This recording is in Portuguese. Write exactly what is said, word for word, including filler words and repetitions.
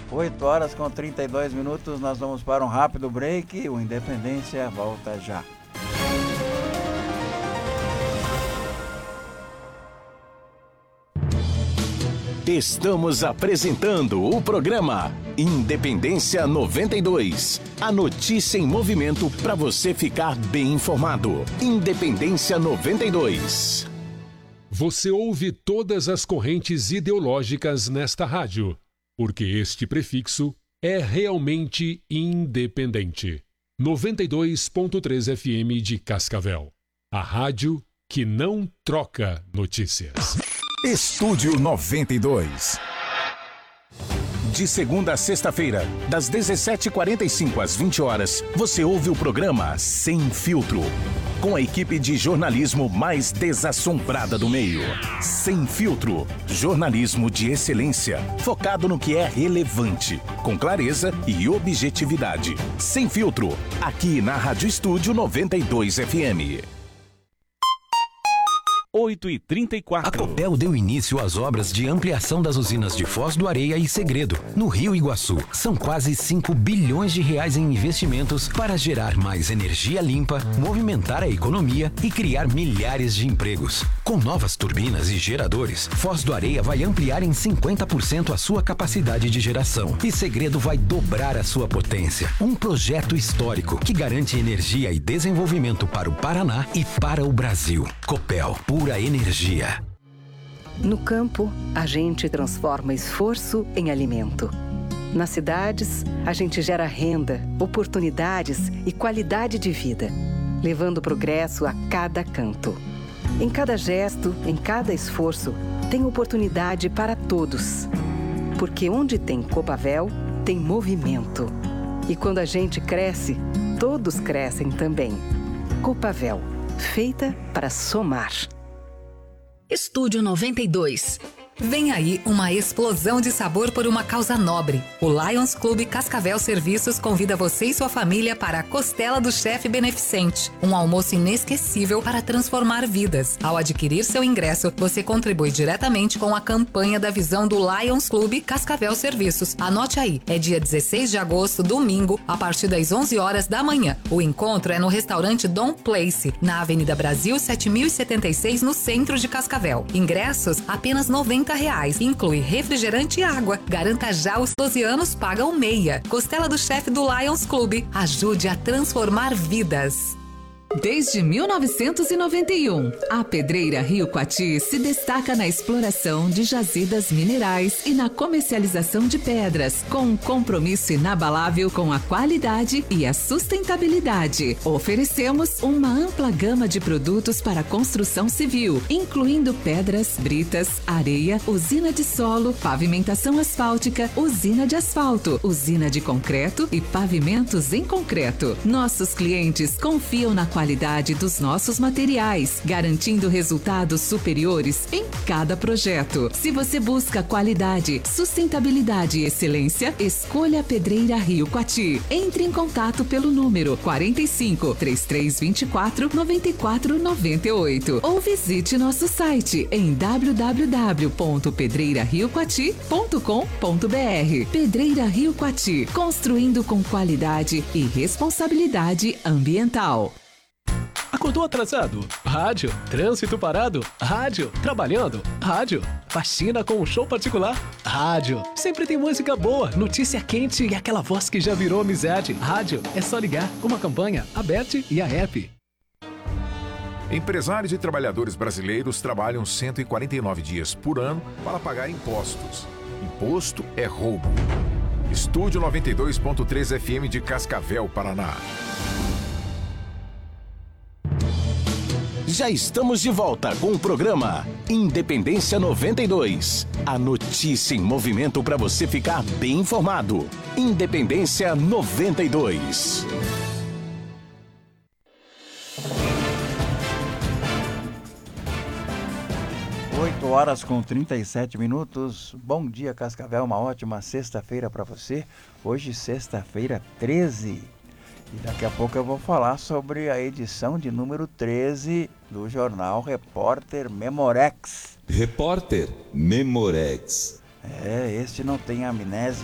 oito horas com trinta e dois minutos, nós vamos para um rápido break. O Independência volta já. Estamos apresentando o programa Independência noventa e dois. A notícia em movimento para você ficar bem informado. Independência noventa e dois. Você ouve todas as correntes ideológicas nesta rádio, porque este prefixo é realmente independente. noventa e dois ponto três F M de Cascavel. A rádio que não troca notícias. Estúdio noventa e dois. De segunda a sexta-feira, das dezessete e quarenta e cinco às vinte horas, você ouve o programa Sem Filtro, com a equipe de jornalismo mais desassombrada do meio. Sem Filtro, jornalismo de excelência, focado no que é relevante, com clareza e objetividade. Sem Filtro, aqui na Rádio Estúdio noventa e dois F M. oito e trinta e quatro. A Copel deu início às obras de ampliação das usinas de Foz do Areia e Segredo, no Rio Iguaçu. São quase cinco bilhões de reais em investimentos para gerar mais energia limpa, movimentar a economia e criar milhares de empregos. Com novas turbinas e geradores, Foz do Areia vai ampliar em cinquenta por cento a sua capacidade de geração e Segredo vai dobrar a sua potência. Um projeto histórico que garante energia e desenvolvimento para o Paraná e para o Brasil. Copel, pura energia. No campo, a gente transforma esforço em alimento. Nas cidades, a gente gera renda, oportunidades e qualidade de vida, levando progresso a cada canto. Em cada gesto, em cada esforço, tem oportunidade para todos. Porque onde tem Copavel, tem movimento. E quando a gente cresce, todos crescem também. Copavel, feita para somar. Estúdio noventa e dois. Vem aí uma explosão de sabor por uma causa nobre. O Lions Clube Cascavel Serviços convida você e sua família para a Costela do Chefe Beneficente, um almoço inesquecível para transformar vidas. Ao adquirir seu ingresso, você contribui diretamente com a campanha da visão do Lions Clube Cascavel Serviços. Anote aí, é dia dezesseis de agosto, domingo, a partir das onze horas da manhã. O encontro é no restaurante Dom Place, na Avenida Brasil sete mil e setenta e seis, no centro de Cascavel. Ingressos apenas noventa reais. Inclui refrigerante e água. Garanta já, os doze anos pagam meia. Costela do Chefe do Lions Clube. Ajude a transformar vidas. Desde mil novecentos e noventa e um, a Pedreira Rio Coati se destaca na exploração de jazidas minerais e na comercialização de pedras, com um compromisso inabalável com a qualidade e a sustentabilidade. Oferecemos uma ampla gama de produtos para construção civil, incluindo pedras, britas, areia, usina de solo, pavimentação asfáltica, usina de asfalto, usina de concreto e pavimentos em concreto. Nossos clientes confiam na qualidade qualidade dos nossos materiais, garantindo resultados superiores em cada projeto. Se você busca qualidade, sustentabilidade e excelência, escolha a Pedreira Rio Coati. Entre em contato pelo número quarenta e cinco, trinta e três vinte e quatro, noventa e quatro noventa e oito ou visite nosso site em w w w ponto pedreira rio coati ponto com ponto b r. Pedreira Rio Coati, construindo com qualidade e responsabilidade ambiental. Acordou atrasado? Rádio. Trânsito parado? Rádio. Trabalhando? Rádio. Faxina com um show particular? Rádio. Sempre tem música boa, notícia quente e aquela voz que já virou amizade. Rádio. É só ligar. Uma campanha, a Bet e a App. Empresários e trabalhadores brasileiros trabalham cento e quarenta e nove dias por ano para pagar impostos. Imposto é roubo. Estúdio noventa e dois ponto três F M de Cascavel, Paraná. Já estamos de volta com o programa Independência noventa e dois. A notícia em movimento para você ficar bem informado. Independência noventa e dois. oito horas com trinta e sete minutos. Bom dia, Cascavel. Uma ótima sexta-feira para você. Hoje, sexta-feira, treze. E daqui a pouco eu vou falar sobre a edição de número treze do jornal Repórter Memorex. Repórter Memorex. É, este não tem amnésia